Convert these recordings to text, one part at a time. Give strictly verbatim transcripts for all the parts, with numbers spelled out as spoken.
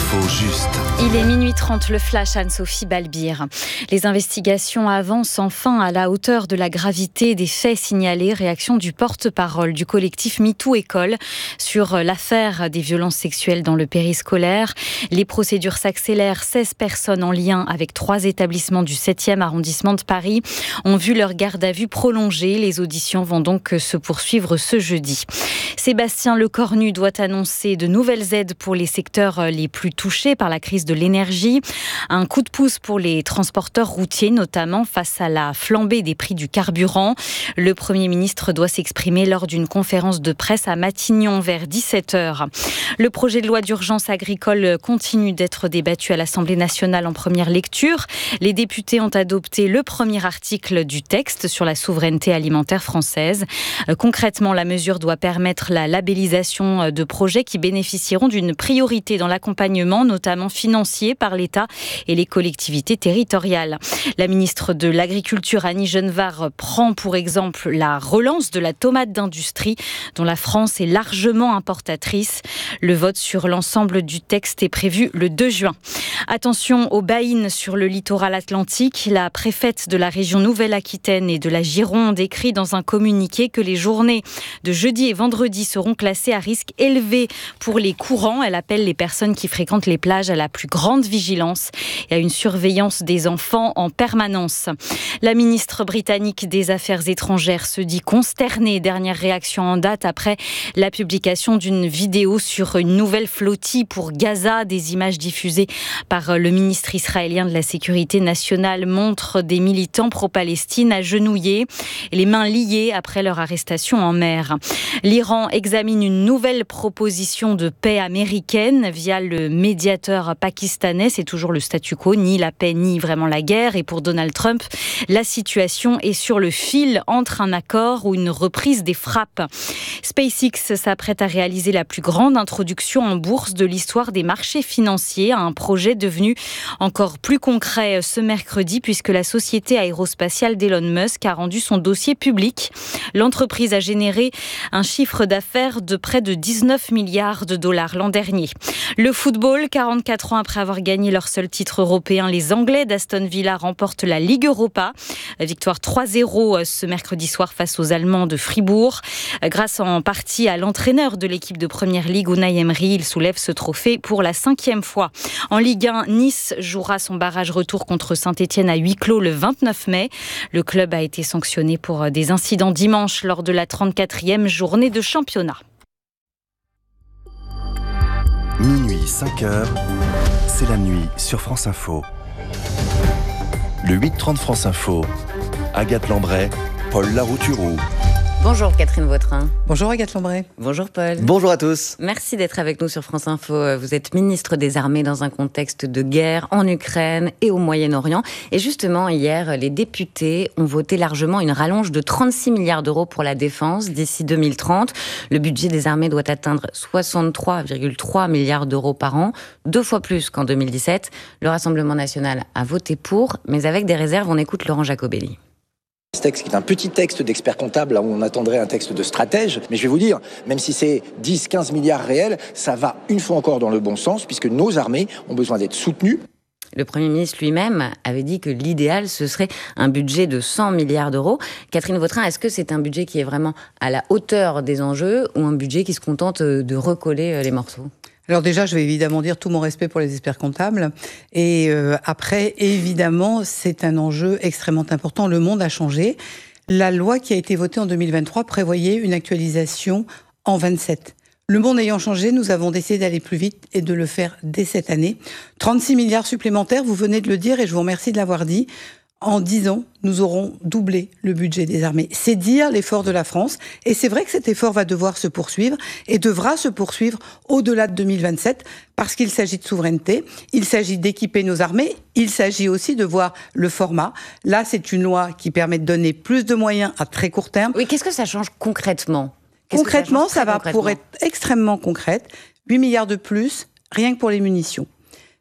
L'info juste. Il est minuit trente, le flash Anne-Sophie Balbir. Les investigations avancent enfin à la hauteur de la gravité des faits signalés. Réaction du porte-parole du collectif MeToo École sur l'affaire des violences sexuelles dans le périscolaire. Les procédures s'accélèrent. seize personnes en lien avec trois établissements du septième arrondissement de Paris ont vu leur garde à vue prolongée. Les auditions vont donc se poursuivre ce jeudi. Sébastien Lecornu doit annoncer de nouvelles aides pour les secteurs les plus touchés par la crise de l'énergie. Un coup de pouce pour les transporteurs routiers, notamment face à la flambée des prix du carburant. Le Premier ministre doit s'exprimer lors d'une conférence de presse à Matignon vers dix-sept heures. Le projet de loi d'urgence agricole continue d'être débattu à l'Assemblée nationale en première lecture. Les députés ont adopté le premier article du texte sur la souveraineté alimentaire française. Concrètement, la mesure doit permettre la labellisation de projets qui bénéficieront d'une priorité dans l'accompagnement, notamment financier, par l'État et les collectivités territoriales. La ministre de l'Agriculture, Annie Genevard, prend pour exemple la relance de la tomate d'industrie, dont la France est largement importatrice. Le vote sur l'ensemble du texte est prévu le deux juin. Attention aux baïnes sur le littoral atlantique. La préfète de la région Nouvelle-Aquitaine et de la Gironde écrit dans un communiqué que les journées de jeudi et vendredi seront classées à risque élevé pour les courants. Elle appelle les personnes qui fréquentent les plages à la plus grande vigilance et à une surveillance des enfants en permanence. La ministre britannique des Affaires étrangères se dit consternée. Dernière réaction en date après la publication d'une vidéo sur une nouvelle flottille pour Gaza. Des images diffusées par le ministre israélien de la Sécurité nationale montrent des militants pro-Palestine agenouillés et les mains liées après leur arrestation en mer. L'Iran examine une nouvelle proposition de paix américaine via le médiateur pakistanais. C'est toujours le statu quo, ni la paix ni vraiment la guerre. Et pour Donald Trump, la situation est sur le fil entre un accord ou une reprise des frappes. SpaceX s'apprête à réaliser la plus grande introduction en bourse de l'histoire des marchés financiers, un projet devenu encore plus concret ce mercredi puisque la société aérospatiale d'Elon Musk a rendu son dossier public. L'entreprise a généré un chiffre d'affaires de près de dix-neuf milliards de dollars l'an dernier. Le football, quarante-quatre ans après avoir gagné leur seul titre européen, les Anglais d'Aston Villa remportent la Ligue Europa. Victoire trois zéro ce mercredi soir face aux Allemands de Fribourg. Grâce en partie à l'entraîneur de l'équipe de Première Ligue, Unai Emery, il soulève ce trophée pour la cinquième fois. En Ligue un, Nice jouera son barrage retour contre Saint-Étienne à huis clos le vingt-neuf mai. Le club a été sanctionné pour des incidents dimanche lors de la trente-quatrième journée de championnat. Minuit, cinq heures, c'est la nuit sur France Info. Le huit trente France Info, Agathe Lambray, Paul Larouturou. Bonjour Catherine Vautrin. Bonjour Agathe Lambray. Bonjour Paul. Bonjour à tous. Merci d'être avec nous sur France Info. Vous êtes ministre des Armées dans un contexte de guerre en Ukraine et au Moyen-Orient. Et justement, hier, les députés ont voté largement une rallonge de trente-six milliards d'euros pour la défense d'ici deux mille trente. Le budget des armées doit atteindre soixante-trois virgule trois milliards d'euros par an, deux fois plus qu'en deux mille dix-sept. Le Rassemblement national a voté pour, mais avec des réserves. On écoute Laurent Jacobelli. Ce texte qui est un petit texte d'expert comptable, là où on attendrait un texte de stratège, mais je vais vous dire, même si c'est dix à quinze milliards réels, ça va une fois encore dans le bon sens, puisque nos armées ont besoin d'être soutenues. Le Premier ministre lui-même avait dit que l'idéal, ce serait un budget de cent milliards d'euros. Catherine Vautrin, est-ce que c'est un budget qui est vraiment à la hauteur des enjeux ou un budget qui se contente de recoller les morceaux ? Alors déjà, je vais évidemment dire tout mon respect pour les experts comptables. Et euh, après, évidemment, c'est un enjeu extrêmement important. Le monde a changé. La loi qui a été votée en deux mille vingt-trois prévoyait une actualisation en vingt-sept. Le monde ayant changé, nous avons décidé d'aller plus vite et de le faire dès cette année. trente-six milliards supplémentaires, vous venez de le dire et je vous remercie de l'avoir dit. En dix ans, nous aurons doublé le budget des armées. C'est dire l'effort de la France. Et c'est vrai que cet effort va devoir se poursuivre et devra se poursuivre au-delà de deux mille vingt-sept parce qu'il s'agit de souveraineté, il s'agit d'équiper nos armées, il s'agit aussi de voir le format. Là, c'est une loi qui permet de donner plus de moyens à très court terme. Oui, qu'est-ce que ça change concrètement ? Concrètement, ça, ça va concrètement pour être extrêmement concrète. huit milliards de plus, rien que pour les munitions.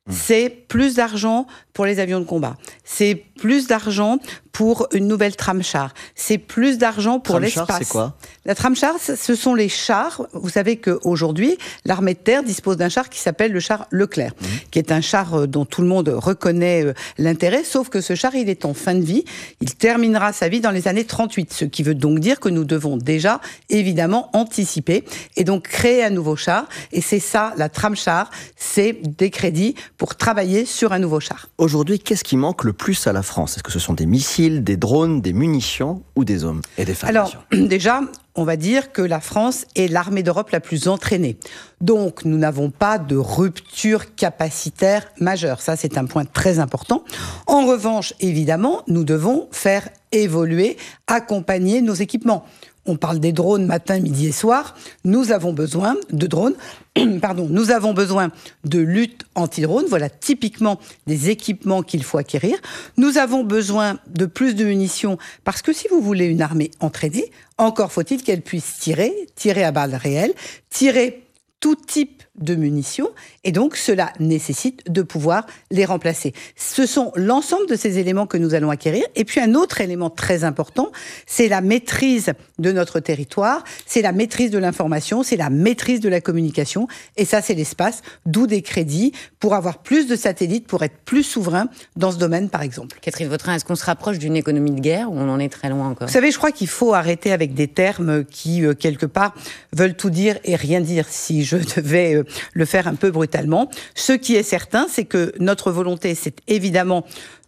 C'est plus d'argent pour les avions de combat. C'est plus d'argent pour une nouvelle tram-char. C'est plus d'argent pour l'espace. Tram-char, c'est quoi ? La tram-char, ce sont les chars. Vous savez qu'aujourd'hui, l'armée de terre dispose d'un char qui s'appelle le char Leclerc, mmh. qui est un char dont tout le monde reconnaît l'intérêt, sauf que ce char, il est en fin de vie. Il terminera sa vie dans les années trente-huit, ce qui veut donc dire que nous devons déjà, évidemment, anticiper et donc créer un nouveau char. Et c'est ça, la tram-char, c'est des crédits pour travailler sur un nouveau char. Aujourd'hui, qu'est-ce qui manque le plus à la France ? Est-ce que ce sont des missiles, des drones, des munitions ou des hommes et des femmes ? Alors, déjà, on va dire que la France est l'armée d'Europe la plus entraînée. Donc, nous n'avons pas de rupture capacitaire majeure. Ça, c'est un point très important. En revanche, évidemment, nous devons faire évoluer, accompagner nos équipements. On parle des drones matin, midi et soir. Nous avons besoin de drones. Pardon, nous avons besoin de lutte anti-drone. Voilà typiquement des équipements qu'il faut acquérir. Nous avons besoin de plus de munitions parce que si vous voulez une armée entraînée, encore faut-il qu'elle puisse tirer, tirer à balles réelles, tirer tout type de munitions, et donc cela nécessite de pouvoir les remplacer. Ce sont l'ensemble de ces éléments que nous allons acquérir. Et puis un autre élément très important, c'est la maîtrise de notre territoire, c'est la maîtrise de l'information, c'est la maîtrise de la communication, et ça c'est l'espace, d'où des crédits pour avoir plus de satellites, pour être plus souverain dans ce domaine par exemple. Catherine Vautrin, est-ce qu'on se rapproche d'une économie de guerre ou on en est très loin encore ? Vous savez, je crois qu'il faut arrêter avec des termes qui, euh, quelque part, veulent tout dire et rien dire, si je devais euh, le faire un peu brutalement. Ce qui est certain, c'est que notre volonté, c'est évidemment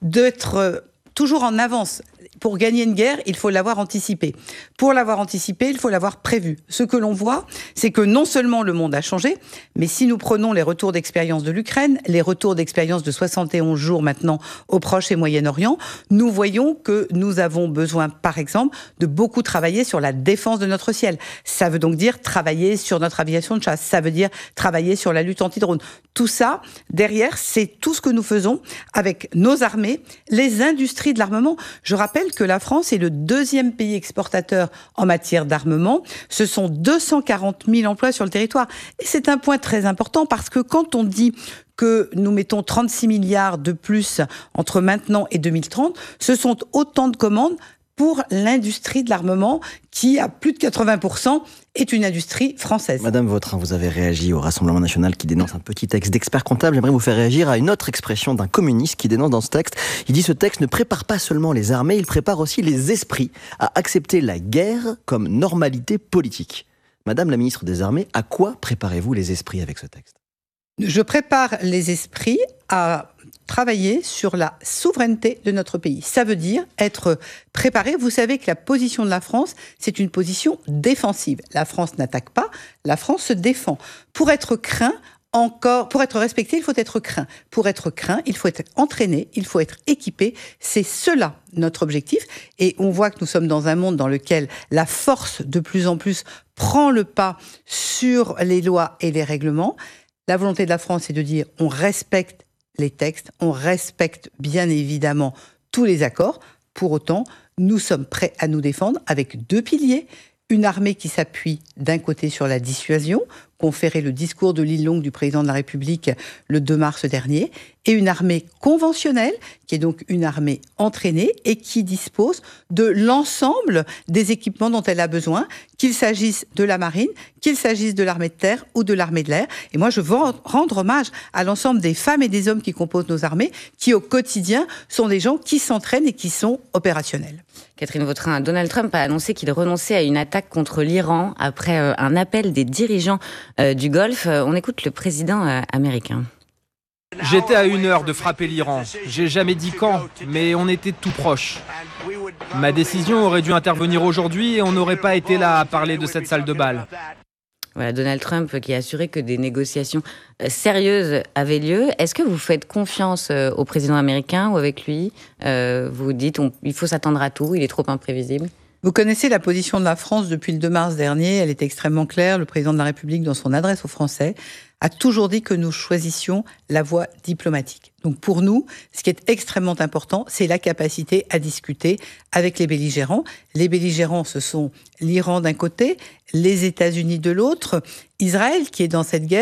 d'être toujours en avance. Pour gagner une guerre, il faut l'avoir anticipée. Pour l'avoir anticipée, il faut l'avoir prévue. Ce que l'on voit, c'est que non seulement le monde a changé, mais si nous prenons les retours d'expérience de l'Ukraine, les retours d'expérience de soixante et onze jours maintenant au Proche et Moyen-Orient, nous voyons que nous avons besoin, par exemple, de beaucoup travailler sur la défense de notre ciel. Ça veut donc dire travailler sur notre aviation de chasse. Ça veut dire travailler sur la lutte anti-drone. Tout ça, derrière, c'est tout ce que nous faisons avec nos armées, les industries de l'armement. Je rappelle que la France est le deuxième pays exportateur en matière d'armement. Ce sont deux cent quarante mille emplois sur le territoire. Et c'est un point très important parce que quand on dit que nous mettons trente-six milliards de plus entre maintenant et deux mille trente, ce sont autant de commandes pour l'industrie de l'armement qui, à plus de quatre-vingts pour cent, est une industrie française. Madame Vautrin, vous avez réagi au Rassemblement national qui dénonce un petit texte d'expert comptable. J'aimerais vous faire réagir à une autre expression d'un communiste qui dénonce dans ce texte. Il dit: ce texte ne prépare pas seulement les armées, il prépare aussi les esprits à accepter la guerre comme normalité politique. Madame la ministre des Armées, à quoi préparez-vous les esprits avec ce texte ? Je prépare les esprits à travailler sur la souveraineté de notre pays. Ça veut dire être préparé. Vous savez que la position de la France, c'est une position défensive. La France n'attaque pas, la France se défend. Pour être craint, encore, pour être respecté, il faut être craint. Pour être craint, il faut être entraîné, il faut être équipé. C'est cela notre objectif. Et on voit que nous sommes dans un monde dans lequel la force, de plus en plus, prend le pas sur les lois et les règlements. La volonté de la France, c'est de dire on respecte les textes, on respecte bien évidemment tous les accords. Pour autant, nous sommes prêts à nous défendre avec deux piliers. Une armée qui s'appuie d'un côté sur la dissuasion, conféré le discours de l'île longue du président de la République le deux mars dernier, et une armée conventionnelle, qui est donc une armée entraînée et qui dispose de l'ensemble des équipements dont elle a besoin, qu'il s'agisse de la marine, qu'il s'agisse de l'armée de terre ou de l'armée de l'air. Et moi, je veux rendre hommage à l'ensemble des femmes et des hommes qui composent nos armées, qui au quotidien sont des gens qui s'entraînent et qui sont opérationnels. Catherine Vautrin, Donald Trump a annoncé qu'il renonçait à une attaque contre l'Iran après euh, un appel des dirigeants euh, du Golfe. Euh, on écoute le président euh, américain. J'étais à une heure de frapper l'Iran. J'ai jamais dit quand, mais on était tout proche. Ma décision aurait dû intervenir aujourd'hui et on n'aurait pas été là à parler de cette salle de bal. Voilà, Donald Trump qui a assuré que des négociations sérieuses avaient lieu. Est-ce que vous faites confiance au président américain ou avec lui euh, Vous dites on, il faut s'attendre à tout, il est trop imprévisible. Vous connaissez la position de la France depuis le deux mars dernier. Elle est extrêmement claire. Le président de la République, dans son adresse aux Français, a toujours dit que nous choisissions la voie diplomatique. Donc pour nous, ce qui est extrêmement important, c'est la capacité à discuter avec les belligérants. Les belligérants, ce sont l'Iran d'un côté, les États-Unis de l'autre, Israël qui est dans cette guerre,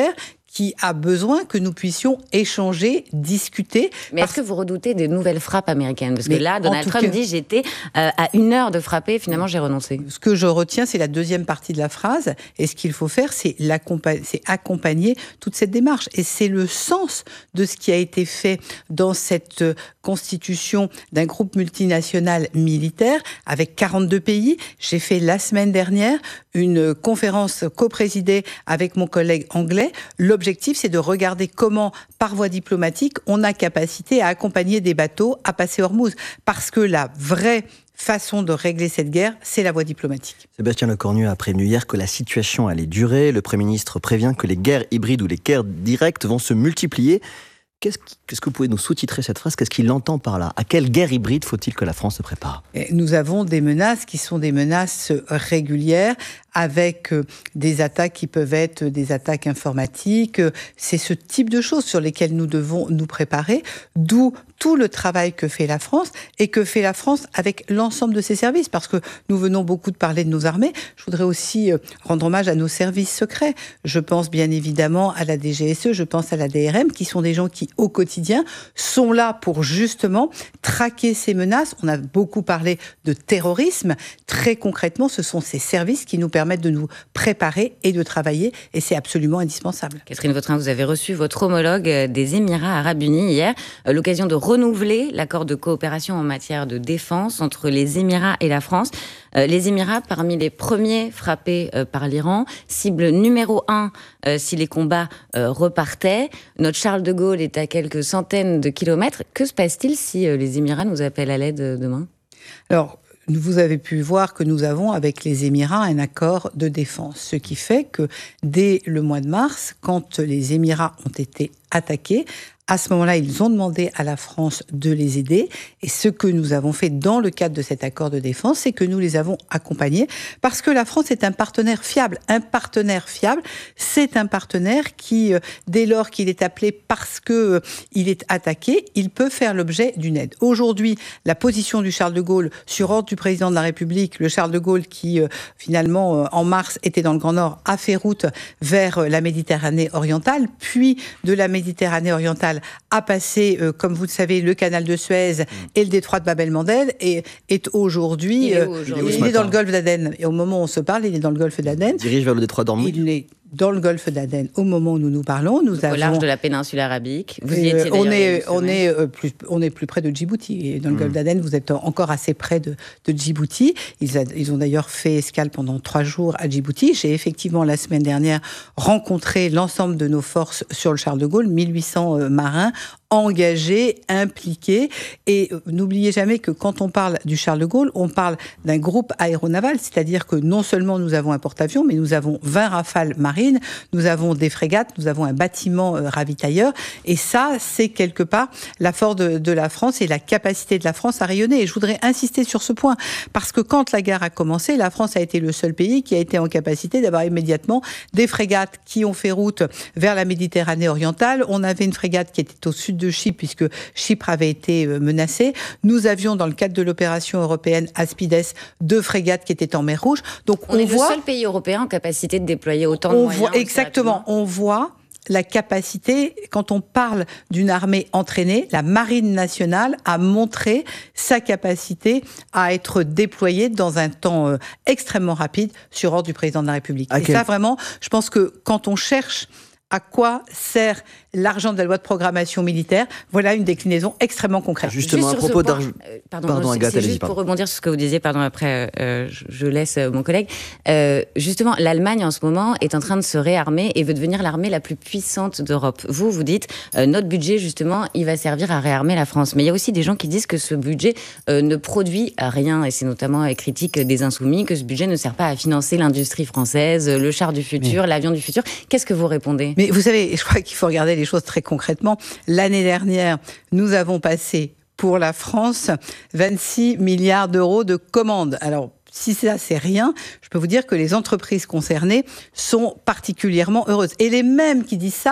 qui a besoin que nous puissions échanger, discuter. Mais est-ce que vous redoutez des nouvelles frappes américaines ? Parce que Mais là, Donald Trump cas, dit « j'étais euh, à une heure de frapper, finalement j'ai renoncé ». Ce que je retiens, c'est la deuxième partie de la phrase. Et ce qu'il faut faire, c'est, c'est accompagner toute cette démarche. Et c'est le sens de ce qui a été fait dans cette constitution d'un groupe multinational militaire avec quarante-deux pays. J'ai fait la semaine dernière une conférence coprésidée avec mon collègue anglais. L'objectif, c'est de regarder comment, par voie diplomatique, on a capacité à accompagner des bateaux à passer Hormuz. Parce que la vraie façon de régler cette guerre, c'est la voie diplomatique. Sébastien Lecornu a prévenu hier que la situation allait durer. Le Premier ministre prévient que les guerres hybrides ou les guerres directes vont se multiplier. Qu'est-ce, qui, qu'est-ce que vous pouvez nous sous-titrer cette phrase ? Qu'est-ce qu'il entend par là ? À quelle guerre hybride faut-il que la France se prépare ? Nous avons des menaces qui sont des menaces régulières, avec des attaques qui peuvent être des attaques informatiques. C'est ce type de choses sur lesquelles nous devons nous préparer, d'où tout le travail que fait la France et que fait la France avec l'ensemble de ses services, parce que nous venons beaucoup de parler de nos armées. Je voudrais aussi rendre hommage à nos services secrets. Je pense bien évidemment à la D G S E, je pense à la D R M, qui sont des gens qui, au quotidien, sont là pour justement traquer ces menaces. On a beaucoup parlé de terrorisme. Très concrètement, ce sont ces services qui nous permettent de nous préparer et de travailler, et c'est absolument indispensable. Catherine Vautrin, vous avez reçu votre homologue des Émirats Arabes Unis hier, l'occasion de renouveler l'accord de coopération en matière de défense entre les Émirats et la France. Euh, les Émirats, parmi les premiers frappés euh, par l'Iran, cible numéro un euh, si les combats euh, repartaient. Notre Charles de Gaulle est à quelques centaines de kilomètres. Que se passe-t-il si euh, les Émirats nous appellent à l'aide euh, demain ? Alors, vous avez pu voir que nous avons avec les Émirats un accord de défense, ce qui fait que dès le mois de mars, quand les Émirats ont été attaqués, à ce moment-là, ils ont demandé à la France de les aider. Et ce que nous avons fait dans le cadre de cet accord de défense, c'est que nous les avons accompagnés parce que la France est un partenaire fiable. Un partenaire fiable, c'est un partenaire qui, dès lors qu'il est appelé parce que il est attaqué, il peut faire l'objet d'une aide. Aujourd'hui, la position du Charles de Gaulle, sur ordre du président de la République, le Charles de Gaulle qui, finalement, en mars, était dans le Grand Nord, a fait route vers la Méditerranée orientale, puis de la Méditerranée orientale a passé, euh, comme vous le savez, le canal de Suez mmh. et le détroit de Bab el-Mandeb, et est aujourd'hui, il est, aujourd'hui euh, il est dans le golfe d'Aden. Et au moment où on se parle, il est dans le golfe d'Aden. Il dirige vers le détroit d'Ormuz. Il est dans le golfe d'Aden au moment où nous nous parlons. Nous au avons, large de la péninsule arabique. Vous y étiez on est, on est euh, plus, on est plus près de Djibouti. Et dans le mmh. golfe d'Aden, vous êtes encore assez près de, de Djibouti. Ils, a, ils ont d'ailleurs fait escale pendant trois jours à Djibouti. J'ai effectivement la semaine dernière rencontré l'ensemble de nos forces sur le Charles de Gaulle, mille huit cents euh, marins engagés, impliqués. Et euh, n'oubliez jamais que quand on parle du Charles de Gaulle, on parle d'un groupe aéronaval, c'est-à-dire que non seulement nous avons un porte-avions, mais nous avons vingt rafales marines, nous avons des frégates, nous avons un bâtiment euh, ravitailleur. Et ça, c'est quelque part la force de, de la France et la capacité de la France à rayonner. Et je voudrais insister sur ce point, parce que quand la guerre a commencé, la France a été le seul pays qui a été en capacité d'avoir immédiatement des frégates qui ont fait route vers la Méditerranée orientale. On avait une frégate qui était au sud de Chypre, puisque Chypre avait été menacée. Nous avions, dans le cadre de l'opération européenne Aspides, deux frégates qui étaient en mer Rouge. Donc on, on est voit, le seul pays européen en capacité de déployer autant de on moyens. Voit, exactement, on voit la capacité, quand on parle d'une armée entraînée, la Marine nationale a montré sa capacité à être déployée dans un temps euh, extrêmement rapide sur ordre du président de la République. Okay. Et ça, vraiment, je pense que quand on cherche à quoi sert l'argent de la loi de programmation militaire, voilà une déclinaison extrêmement concrète. Justement, juste à propos d'argent... Euh, pardon, pardon Agathe, c'est juste pour rebondir sur ce que vous disiez, pardon, après euh, je, je laisse euh, mon collègue. Euh, justement, l'Allemagne en ce moment est en train de se réarmer et veut devenir l'armée la plus puissante d'Europe. Vous, vous dites, euh, notre budget, justement, il va servir à réarmer la France. Mais il y a aussi des gens qui disent que ce budget euh, ne produit rien, et c'est notamment les critiques des Insoumis, que ce budget ne sert pas à financer l'industrie française, le char du futur, oui. l'avion du futur. Qu'est-ce que vous répondez ? Mais vous savez, je crois qu'il faut regarder les choses très concrètement. L'année dernière, nous avons passé pour la France vingt-six milliards d'euros de commandes. Alors, si ça, c'est rien, je peux vous dire que les entreprises concernées sont particulièrement heureuses. Et les mêmes qui disent ça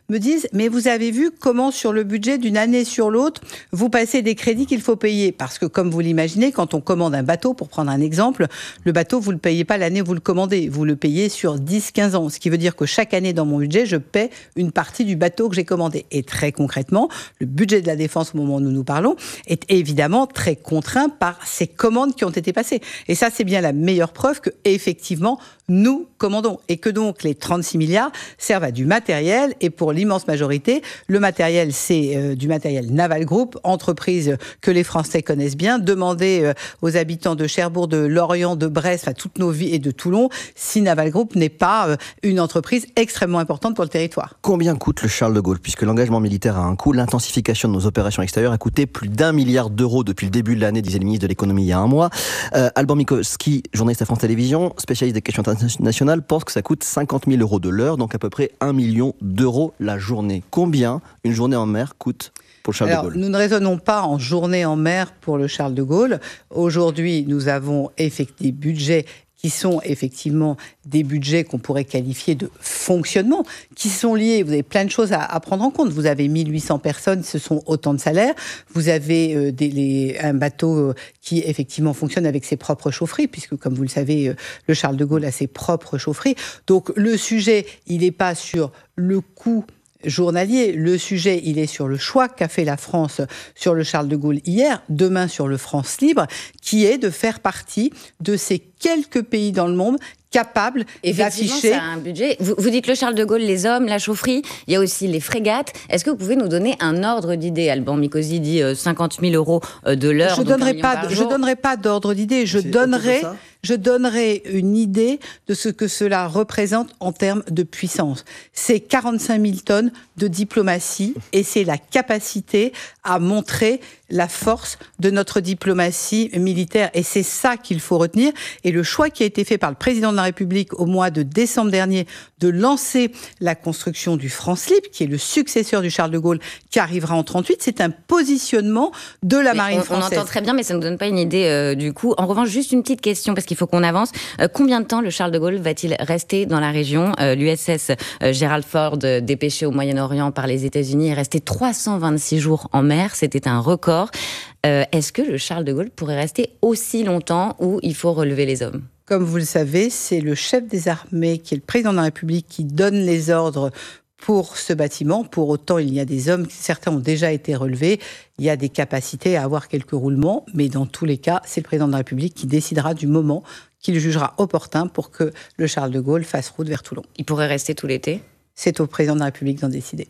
me disent « Mais vous avez vu comment sur le budget d'une année sur l'autre, vous passez des crédits qu'il faut payer ?» Parce que comme vous l'imaginez, quand on commande un bateau, pour prendre un exemple, le bateau, vous ne le payez pas l'année où vous le commandez, vous le payez sur dix quinze ans. Ce qui veut dire que chaque année dans mon budget, je paie une partie du bateau que j'ai commandé. Et très concrètement, le budget de la défense au moment où nous nous parlons est évidemment très contraint par ces commandes qui ont été passées. Et ça, c'est bien la meilleure preuve que, effectivement, nous commandons. Et que donc les trente-six milliards servent à du matériel. Et pour l'immense majorité, le matériel, c'est euh, du matériel Naval Group, entreprise que les Français connaissent bien. Demandez euh, aux habitants de Cherbourg, de Lorient, de Brest, enfin toutes nos vies et de Toulon, si Naval Group n'est pas euh, une entreprise extrêmement importante pour le territoire. Combien coûte le Charles de Gaulle ? Puisque l'engagement militaire a un coût, l'intensification de nos opérations extérieures a coûté plus d'un milliard d'euros depuis le début de l'année, disait le ministre de l'économie il y a un mois. Euh, Alban Michalski, journaliste à France Télévisions, spécialiste des questions internationales, pense que ça coûte cinquante mille euros de l'heure, donc à peu près un million d'euros la journée. Combien une journée en mer coûte pour le Charles Alors, de Gaulle ? Nous ne raisonnons pas en journée en mer pour le Charles de Gaulle. Aujourd'hui, nous avons effectivement des budgets qui sont effectivement des budgets qu'on pourrait qualifier de fonctionnement, qui sont liés, vous avez plein de choses à, à prendre en compte. Vous avez mille huit cents personnes, ce sont autant de salaires. Vous avez euh, des, les, un bateau euh, qui effectivement fonctionne avec ses propres chaufferies, puisque comme vous le savez, euh, le Charles de Gaulle a ses propres chaufferies. Donc le sujet, il n'est pas sur le coût journalier. Le sujet, il est sur le choix qu'a fait la France sur le Charles de Gaulle hier, demain sur le France Libre, qui est de faire partie de ces quelques pays dans le monde capables d'afficher... ça a un budget. Vous, vous dites le Charles de Gaulle, les hommes, la chaufferie, il y a aussi les frégates. Est-ce que vous pouvez nous donner un ordre d'idée ? Alban Michalski dit euh, cinquante mille euros de l'heure. Je ne donnerai pas, je donnerai pas d'ordre d'idée. Je donnerai, je donnerai une idée de ce que cela représente en termes de puissance. C'est quarante-cinq mille tonnes de diplomatie et c'est la capacité à montrer la force de notre diplomatie militaire. Et c'est ça qu'il faut retenir. Et le choix qui a été fait par le président de la République au mois de décembre dernier de lancer la construction du France Libre, qui est le successeur du Charles de Gaulle, qui arrivera en trente-huit, c'est un positionnement de la mais marine on, française. On entend très bien, mais ça ne nous donne pas une idée euh, du coup. En revanche, juste une petite question, parce qu'il faut qu'on avance. Euh, combien de temps le Charles de Gaulle va-t-il rester dans la région ? euh, L'U S S euh, Gerald Ford, euh, dépêché au Moyen-Orient par les États-Unis, est resté trois cent vingt-six jours en mer. C'était un record. Euh, est-ce que le Charles de Gaulle pourrait rester aussi longtemps ou il faut relever les hommes ? Comme vous le savez, c'est le chef des armées, qui est le président de la République, qui donne les ordres pour ce bâtiment. Pour autant, il y a des hommes, certains ont déjà été relevés. Il y a des capacités à avoir quelques roulements, mais dans tous les cas, c'est le président de la République qui décidera du moment qu'il jugera opportun pour que le Charles de Gaulle fasse route vers Toulon. Il pourrait rester tout l'été ? C'est au président de la République d'en décider.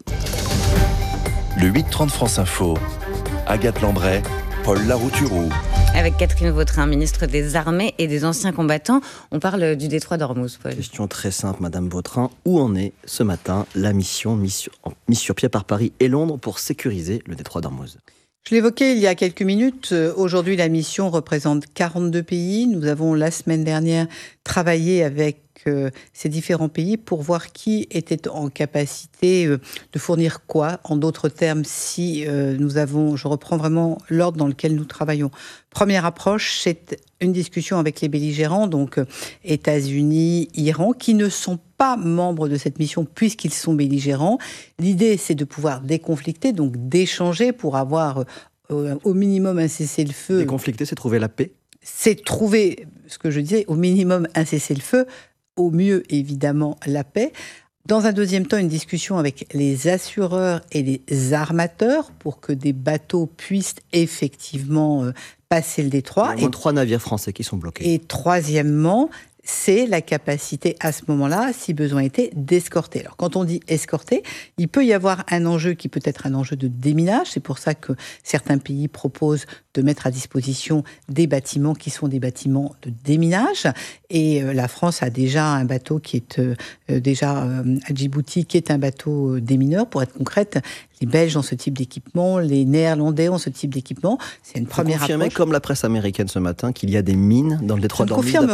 Le huit trente France Info, Agathe Lambray, Paul Larouturou. Avec Catherine Vautrin, ministre des Armées et des Anciens Combattants, on parle du détroit d'Ormuz, Paul. Question très simple, Madame Vautrin. Où en est ce matin la mission mise sur, mise sur pied par Paris et Londres pour sécuriser le détroit d'Ormuz ? Je l'évoquais il y a quelques minutes. Aujourd'hui, la mission représente quarante-deux pays. Nous avons, la semaine dernière, travaillé avec euh, ces différents pays pour voir qui était en capacité euh, de fournir quoi. En d'autres termes, si euh, nous avons... Je reprends vraiment l'ordre dans lequel nous travaillons. Première approche, c'est une discussion avec les belligérants, donc euh, États-Unis, Iran, qui ne sont pas membres de cette mission puisqu'ils sont belligérants. L'idée, c'est de pouvoir déconflicter, donc d'échanger pour avoir euh, au minimum un cessez-le-feu. Déconflicter, c'est trouver la paix ? C'est trouver, ce que je disais, au minimum un cessez-le-feu, au mieux évidemment la paix. Dans un deuxième temps, une discussion avec les assureurs et les armateurs pour que des bateaux puissent effectivement euh, passer le détroit. Il y a au moins trois navires français qui sont bloqués. Et troisièmement, c'est la capacité à ce moment-là, si besoin était, d'escorter. Alors quand on dit escorter, il peut y avoir un enjeu qui peut être un enjeu de déminage. C'est pour ça que certains pays proposent de mettre à disposition des bâtiments qui sont des bâtiments de déminage. Et euh, la France a déjà un bateau qui est euh, déjà euh, à Djibouti, qui est un bateau euh, démineur. Pour être concrète, les Belges ont ce type d'équipement, les Néerlandais ont ce type d'équipement. C'est une première approche. Vous confirmez, comme la presse américaine ce matin, qu'il y a des mines dans le détroit d'Ormuz.